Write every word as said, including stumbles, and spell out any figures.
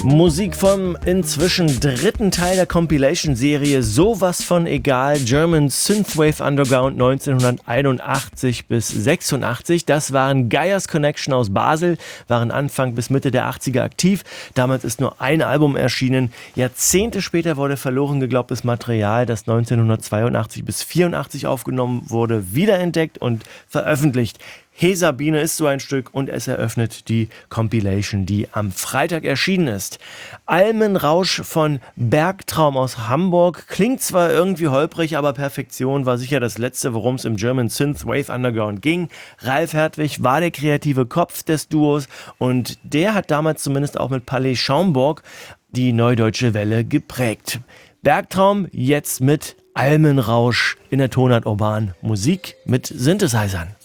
Musik vom inzwischen dritten Teil der Compilation-Serie Sowas von egal, German Synthwave Underground neunzehnhunderteinundachtzig bis sechsundachtzig. Das waren Geyers Connection aus Basel, waren Anfang bis Mitte der achtziger aktiv. Damals ist nur ein Album erschienen. Jahrzehnte später wurde verloren geglaubtes Material, das neunzehnhundertzweiundachtzig bis vierundachtzig aufgenommen wurde, wiederentdeckt und veröffentlicht. Hey Sabine ist so ein Stück und es eröffnet die Compilation, die am Freitag erschienen ist. Almenrausch von Bergtraum aus Hamburg. Klingt zwar irgendwie holprig, aber Perfektion war sicher das Letzte, worum es im German Synthwave Underground ging. Ralf Hertwig war der kreative Kopf des Duos und der hat damals zumindest auch mit Palais Schaumburg die Neudeutsche Welle geprägt. Bergtraum jetzt mit Almenrausch in der Tonart Urban. Musik mit Synthesizern.